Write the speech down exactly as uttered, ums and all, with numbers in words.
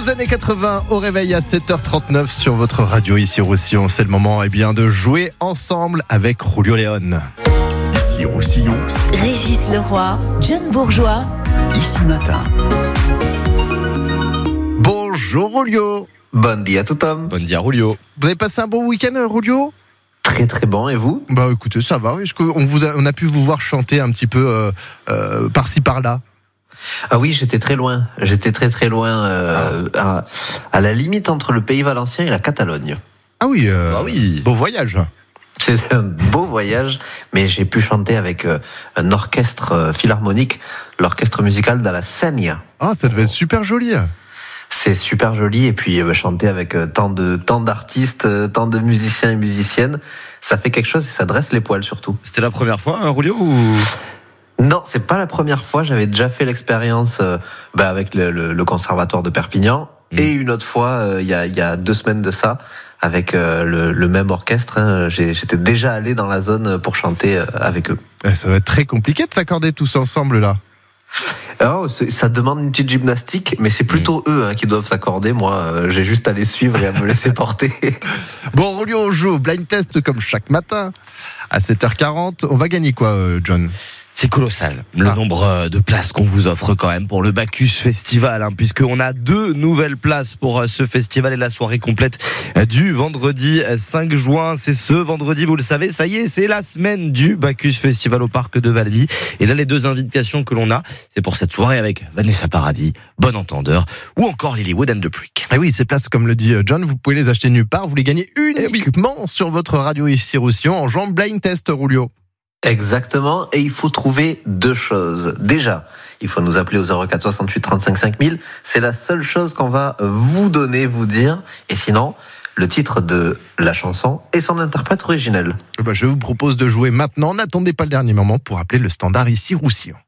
Aux années quatre-vingts, au réveil à sept heures trente-neuf sur votre radio ici Roussillon. C'est le moment eh bien, de jouer ensemble avec Julio Léon. Ici Roussillon, Régis Leroy, John Bourgeois, ici matin. Bonjour Julio. Bon dia à tout homme. Bon dia Julio. Vous avez passé un bon week-end Julio ? Très très bon, et vous ? Bah écoutez, ça va. Est-ce qu'on vous a, on a pu vous voir chanter un petit peu euh, euh, par-ci par-là ? Ah oui, j'étais très loin. J'étais très très loin, euh, à, à la limite entre le Pays Valencien et la Catalogne. Ah oui, euh, Ah oui. Bon voyage. C'est un beau voyage, mais j'ai pu chanter avec euh, un orchestre euh, philharmonique, l'orchestre musical de la Seigne. Ah, ça devait être super joli. C'est super joli, et puis euh, chanter avec euh, tant de tant d'artistes, euh, tant de musiciens et musiciennes, ça fait quelque chose et ça dresse les poils surtout. C'était la première fois, hein, Julio ou... Non, c'est pas la première fois. J'avais déjà fait l'expérience euh, bah, avec le, le, le conservatoire de Perpignan, mmh. et une autre fois euh, il y a il y a deux semaines de ça avec euh, le, le même orchestre. Hein. J'ai, j'étais déjà allé dans la zone pour chanter euh, avec eux. Ça va être très compliqué de s'accorder tous ensemble là. Alors, ça demande une petite gymnastique, mais c'est plutôt mmh. eux hein, qui doivent s'accorder. Moi, euh, j'ai juste à les suivre et à me laisser porter. Bon, Julio, on joue au blind test comme chaque matin à sept heures quarante. On va gagner quoi, euh, John ? C'est colossal, le ah. nombre de places qu'on vous offre quand même pour le Bacchus Festival, hein, puisqu'on a deux nouvelles places pour ce festival et la soirée complète du vendredi cinq juin. C'est ce vendredi, vous le savez, ça y est, c'est la semaine du Bacchus Festival au parc de Valmy. Et là, les deux invitations que l'on a, c'est pour cette soirée avec Vanessa Paradis, Bon Entendeur, ou encore Lilywood and the Prick. Et oui, ces places, comme le dit John, vous pouvez les acheter nulle part, vous les gagnez uniquement oui. sur votre radio ici Roussillon en jouant blind test, Julio. Exactement, et il faut trouver deux choses. Déjà, il faut nous appeler au zéro quatre soixante-huit trente-cinq cinq mille, c'est la seule chose qu'on va vous donner, vous dire, et sinon, le titre de la chanson et son interprète originel. Je vous propose de jouer maintenant, n'attendez pas le dernier moment pour appeler le standard ici Roussillon.